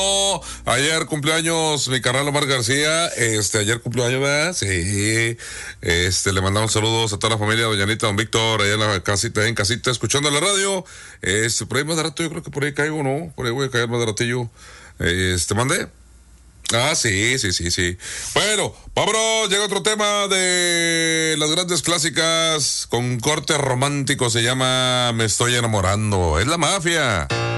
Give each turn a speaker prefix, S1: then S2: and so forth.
S1: Ayer cumpleaños mi carnal Omar García, ayer cumpleaños, ¿verdad? Sí, le mandamos saludos a toda la familia, doña Anita, don Víctor, allá en casita, escuchando la radio, por ahí más de rato, yo creo que por ahí caigo, ¿no? Por ahí voy a caer más de ratillo, ¿mandé? Ah, sí, sí, sí, sí. Bueno, vámonos, llega otro tema de las grandes clásicas con corte romántico, se llama Me estoy enamorando, es la mafia.